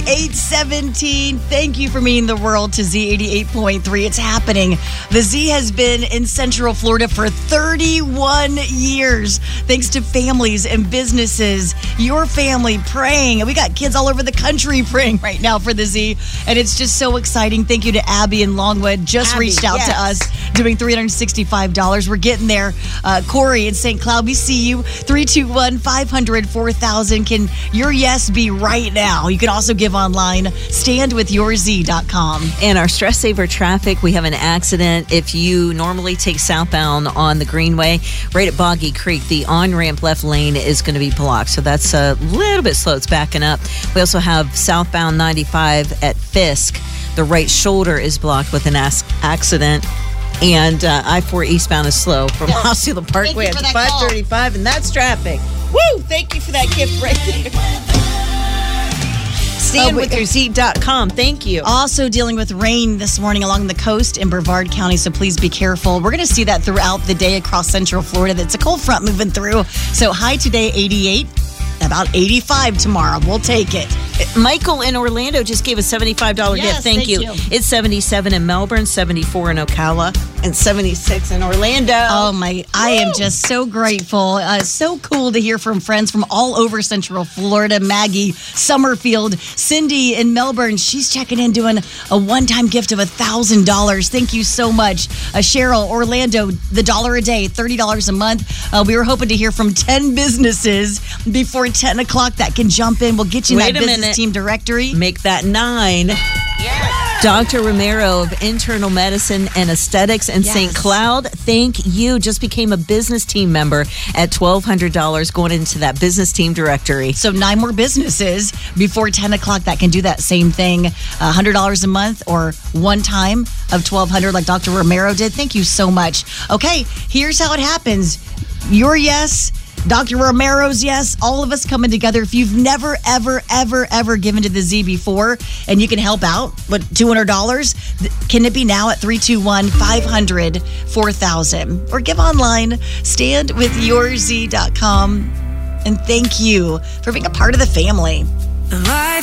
8:17. Thank you for meaning the world to Z88.3. It's happening. The Z has been in Central Florida for 31 years. Thanks to families and businesses, your family praying. We got kids all over the country praying right now for the Z. And it's just so exciting. Thank you to Abby in Longwood. Just reached out to us doing $365. We're getting there. Corey in St. Cloud, we see you. 321-500-4000. Can your yes be right now? You can also give online, standwithyourzy.com. And our Stress Saver traffic, we have an accident. If you normally take southbound on the Greenway, right at Boggy Creek, the on-ramp left lane is going to be blocked. So that's a little bit slow. It's backing up. We also have southbound 95 at Fisk. The right shoulder is blocked with an accident. And I-4 eastbound is slow from Osceola Parkway at 535, and that's traffic. Woo! Thank you for that gift right there. StandWithYourZ.com. Thank you. Also dealing with rain this morning along the coast in Brevard County, so please be careful. We're going to see that throughout the day across Central Florida. That's a cold front moving through. So high today, 88. About 85 tomorrow. We'll take it. Michael in Orlando just gave a $75 gift. Thank you. It's 77 in Melbourne, 74 in Ocala, and 76 in Orlando. Oh, my. I am just so grateful. So cool to hear from friends from all over Central Florida. Maggie, Summerfield, Cindy in Melbourne. She's checking in doing a one-time gift of $1,000. Thank you so much. Cheryl, Orlando, the $1 a day, $30 a month. We were hoping to hear from 10 businesses before 10 o'clock that can jump in. We'll get you in that business team directory. Make that 9. Yes. Dr. Romero of Internal Medicine and Aesthetics in St. Cloud, thank you. Just became a business team member at $1,200 going into that business team directory. So 9 more businesses before 10 o'clock that can do that same thing. $100 a month or one time of $1,200 like Dr. Romero did. Thank you so much. Okay, here's how it happens. Your yes, Dr. Romero's yes, all of us coming together. If you've never, ever, ever, ever given to the Z before and you can help out with $200, can it be now at 321-500-4000? Or give online, standwithyourz.com. And thank you for being a part of the family.